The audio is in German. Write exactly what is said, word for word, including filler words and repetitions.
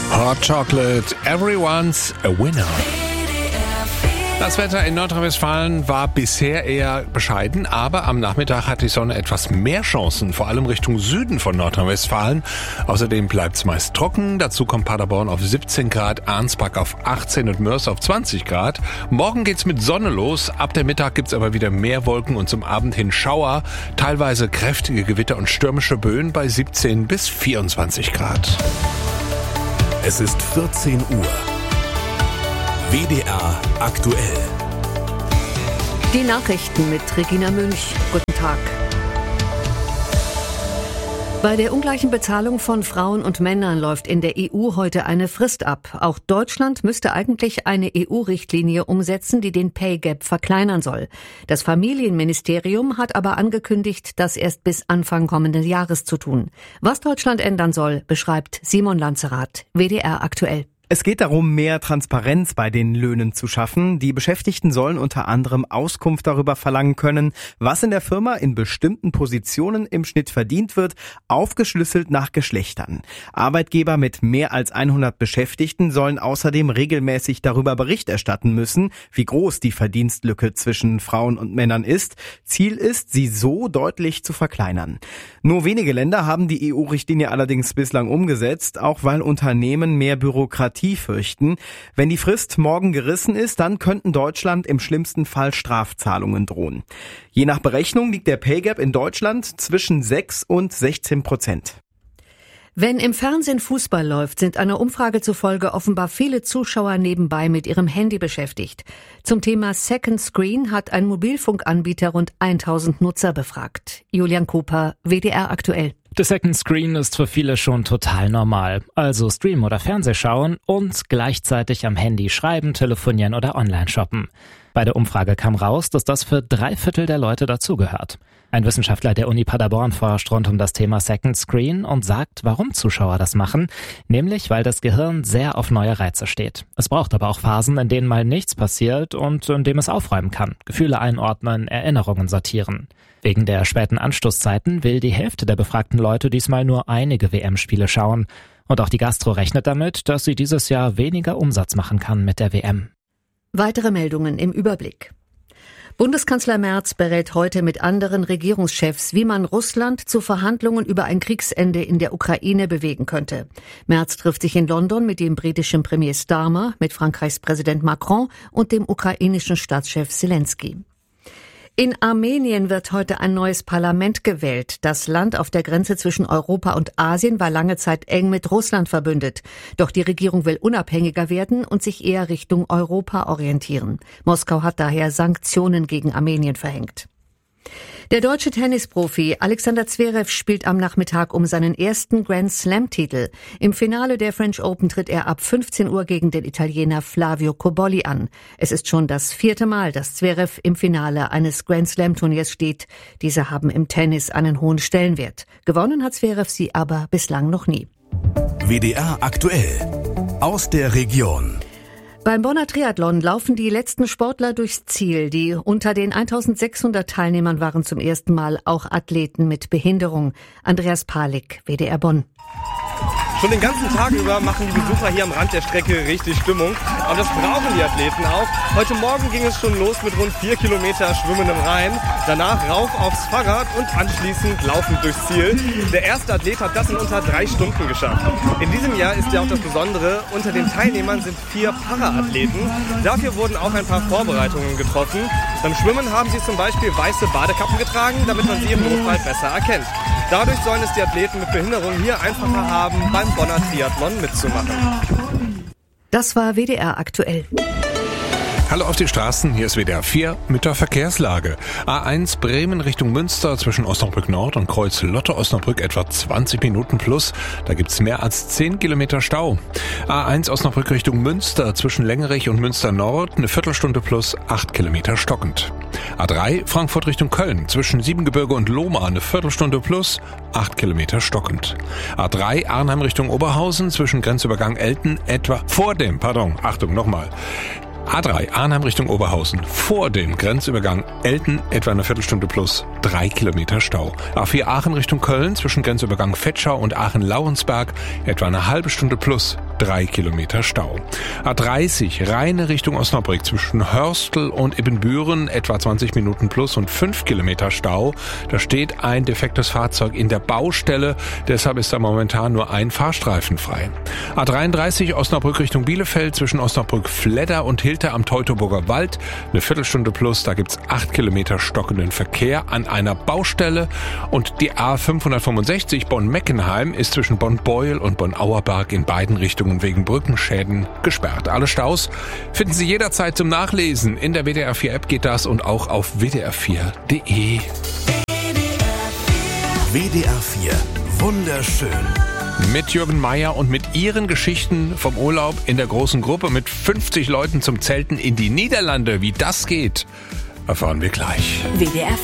Hot Chocolate, everyone's a winner. Das Wetter in Nordrhein-Westfalen war bisher eher bescheiden, aber am Nachmittag hat die Sonne etwas mehr Chancen, vor allem Richtung Süden von Nordrhein-Westfalen. Außerdem bleibt es meist trocken, dazu kommt Paderborn auf siebzehn Grad, Arnsbach auf achtzehn und Mörs auf zwanzig Grad. Morgen geht's mit Sonne los, ab der Mittag gibt's aber wieder mehr Wolken und zum Abend hin Schauer, teilweise kräftige Gewitter und stürmische Böen bei siebzehn bis vierundzwanzig Grad. Es ist vierzehn Uhr. W D R aktuell. Die Nachrichten mit Regina Münch. Guten Tag. Bei der ungleichen Bezahlung von Frauen und Männern läuft in der E U heute eine Frist ab. Auch Deutschland müsste eigentlich eine E U-Richtlinie umsetzen, die den Pay Gap verkleinern soll. Das Familienministerium hat aber angekündigt, das erst bis Anfang kommenden Jahres zu tun. Was Deutschland ändern soll, beschreibt Simon Lanzerath, W D R aktuell. Es geht darum, mehr Transparenz bei den Löhnen zu schaffen. Die Beschäftigten sollen unter anderem Auskunft darüber verlangen können, was in der Firma in bestimmten Positionen im Schnitt verdient wird, aufgeschlüsselt nach Geschlechtern. Arbeitgeber mit mehr als hundert Beschäftigten sollen außerdem regelmäßig darüber Bericht erstatten müssen, wie groß die Verdienstlücke zwischen Frauen und Männern ist. Ziel ist, sie so deutlich zu verkleinern. Nur wenige Länder haben die E U-Richtlinie allerdings bislang umgesetzt, auch weil Unternehmen mehr Bürokratie fürchten. Wenn die Frist morgen gerissen ist, dann könnten Deutschland im schlimmsten Fall Strafzahlungen drohen. Je nach Berechnung liegt der Pay Gap in Deutschland zwischen sechs und sechzehn Prozent. Wenn im Fernsehen Fußball läuft, sind einer Umfrage zufolge offenbar viele Zuschauer nebenbei mit ihrem Handy beschäftigt. Zum Thema Second Screen hat ein Mobilfunkanbieter rund tausend Nutzer befragt. Julian Cooper, W D R aktuell. Der Second Screen ist für viele schon total normal. Also streamen oder Fernseh schauen und gleichzeitig am Handy schreiben, telefonieren oder online shoppen. Bei der Umfrage kam raus, dass das für drei Viertel der Leute dazugehört. Ein Wissenschaftler der Uni Paderborn forscht rund um das Thema Second Screen und sagt, warum Zuschauer das machen. Nämlich, weil das Gehirn sehr auf neue Reize steht. Es braucht aber auch Phasen, in denen mal nichts passiert und in dem es aufräumen kann. Gefühle einordnen, Erinnerungen sortieren. Wegen der späten Anstoßzeiten will die Hälfte der befragten Leute diesmal nur einige W M-Spiele schauen. Und auch die Gastro rechnet damit, dass sie dieses Jahr weniger Umsatz machen kann mit der W M. Weitere Meldungen im Überblick. Bundeskanzler Merz berät heute mit anderen Regierungschefs, wie man Russland zu Verhandlungen über ein Kriegsende in der Ukraine bewegen könnte. Merz trifft sich in London mit dem britischen Premier Starmer, mit Frankreichs Präsident Macron und dem ukrainischen Staatschef Zelensky. In Armenien wird heute ein neues Parlament gewählt. Das Land auf der Grenze zwischen Europa und Asien war lange Zeit eng mit Russland verbündet. Doch die Regierung will unabhängiger werden und sich eher Richtung Europa orientieren. Moskau hat daher Sanktionen gegen Armenien verhängt. Der deutsche Tennisprofi Alexander Zverev spielt am Nachmittag um seinen ersten Grand-Slam-Titel. Im Finale der French Open tritt er ab fünfzehn Uhr gegen den Italiener Flavio Cobolli an. Es ist schon das vierte Mal, dass Zverev im Finale eines Grand-Slam-Turniers steht. Diese haben im Tennis einen hohen Stellenwert. Gewonnen hat Zverev sie aber bislang noch nie. W D R aktuell aus der Region. Beim Bonner Triathlon laufen die letzten Sportler durchs Ziel. Die unter den eintausendsechshundert Teilnehmern waren zum ersten Mal auch Athleten mit Behinderung. Andreas Palik, W D R Bonn. Schon den ganzen Tag über machen die Besucher hier am Rand der Strecke richtig Stimmung. Aber das brauchen die Athleten auch. Heute Morgen ging es schon los mit rund vier Kilometer Schwimmen im Rhein. Danach rauf aufs Fahrrad und anschließend laufend durchs Ziel. Der erste Athlet hat das in unter drei Stunden geschafft. In diesem Jahr ist ja auch das Besondere, unter den Teilnehmern sind vier Para-Athleten. Dafür wurden auch ein paar Vorbereitungen getroffen. Beim Schwimmen haben sie zum Beispiel weiße Badekappen getragen, damit man sie im Notfall besser erkennt. Dadurch sollen es die Athleten mit Behinderung hier einfacher haben, beim Bonner Triathlon mitzumachen. Das war W D R aktuell. Hallo auf die Straßen, hier ist W D R vier mit der Verkehrslage. A eins Bremen Richtung Münster zwischen Osnabrück Nord und Kreuz Lotte Osnabrück etwa zwanzig Minuten plus. Da gibt's mehr als zehn Kilometer Stau. A eins Osnabrück Richtung Münster zwischen Längerich und Münster Nord eine Viertelstunde plus acht Kilometer stockend. A drei Frankfurt Richtung Köln zwischen Siebengebirge und Lohmar eine Viertelstunde plus acht Kilometer stockend. A drei Arnheim Richtung Oberhausen zwischen Grenzübergang Elten etwa vor dem, pardon, Achtung nochmal. A drei Arnheim Richtung Oberhausen vor dem Grenzübergang Elten etwa eine Viertelstunde plus drei Kilometer Stau. A vier Aachen Richtung Köln zwischen Grenzübergang Vetschau und Aachen-Lauensberg etwa eine halbe Stunde plus drei Kilometer Stau. A dreißig, Rheine Richtung Osnabrück zwischen Hörstel und Ibbenbüren, etwa zwanzig Minuten plus und fünf Kilometer Stau. Da steht ein defektes Fahrzeug in der Baustelle, deshalb ist da momentan nur ein Fahrstreifen frei. A dreiunddreißig, Osnabrück Richtung Bielefeld zwischen Osnabrück-Fledder und Hilter am Teutoburger Wald, eine Viertelstunde plus, da gibt's acht Kilometer stockenden Verkehr an einer Baustelle. Und die A fünfhundertfünfundsechzig Bonn-Meckenheim ist zwischen Bonn-Beuel und Bonn-Auerbach in beiden Richtungen wegen Brückenschäden gesperrt. Alle Staus finden Sie jederzeit zum Nachlesen. In der W D R vier App geht das und auch auf w d r vier punkt d e. W D R vier. Wunderschön. Mit Jürgen Meier und mit Ihren Geschichten vom Urlaub in der großen Gruppe mit fünfzig Leuten zum Zelten in die Niederlande. Wie das geht, erfahren wir gleich. W D R